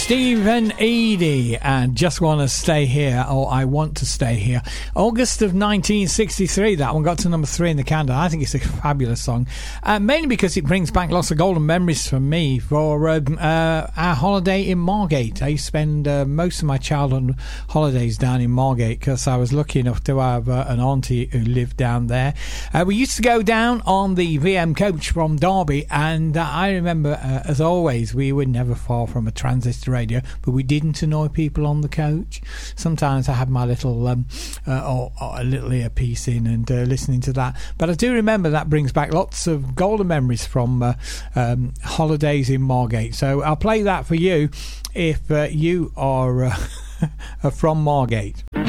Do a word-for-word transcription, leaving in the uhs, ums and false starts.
Stephen Eady and Just Want to Stay Here, or I Want to Stay Here. August of nineteen sixty-three, that one got to number three in the countdown. I think it's a fabulous song, uh, mainly because it brings back lots of golden memories for me for uh, uh, our holiday in Margate. I used to spend uh, most of my childhood holidays down in Margate because I was lucky enough to have uh, an auntie who lived down there. Uh, we used to go down on the V M coach from Derby, and uh, I remember, uh, as always, we were never far from a transistor radio, but we didn't annoy people on the coach. Sometimes I had my little um, uh, or, or a little earpiece in and uh, listening to that, but I do remember that brings back lots of golden memories from uh, um, holidays in Margate. So I'll play that for you if uh, you are uh, from Margate.